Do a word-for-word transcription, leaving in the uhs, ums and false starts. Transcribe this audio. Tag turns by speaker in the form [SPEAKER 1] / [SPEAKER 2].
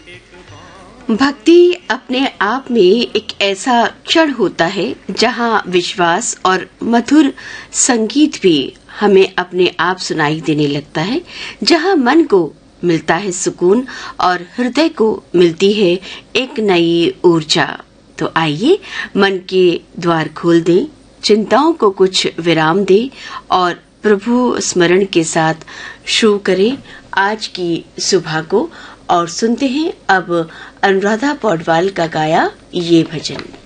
[SPEAKER 1] भक्ति अपने आप में एक ऐसा क्षण होता है जहाँ विश्वास और मधुर संगीत भी हमें अपने आप सुनाई देने लगता है, जहाँ मन को मिलता है सुकून और हृदय को मिलती है एक नई ऊर्जा। तो आइए मन के द्वार खोल दें, चिंताओं को कुछ विराम दें और प्रभु स्मरण के साथ शुरू करें आज की सुबह को। और सुनते हैं अब अनुराधा पौडवाल का गाया ये भजन।